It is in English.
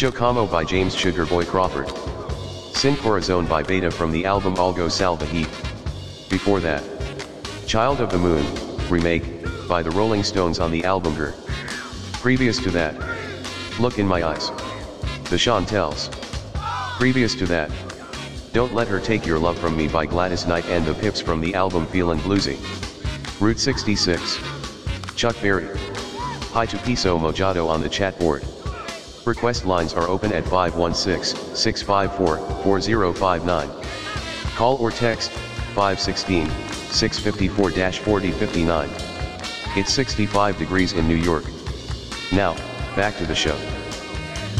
Chocamo by James Sugarboy Crawford. Sin Corazon by Beta from the album Algo Salva Heat. Before that, Child of the Moon, remake, by the Rolling Stones on the album Her. Previous to that, Look in My Eyes, The Chantels. Previous to that, Don't Let Her Take Your Love From Me by Gladys Knight and the Pips from the album Feelin' Bluesy. Route 66. Chuck Berry. Hi to Piso Mojado on the chat board. Request lines are open at 516-654-4059. Call or text 516-654-4059. It's 65 degrees in New York. Now, back to the show.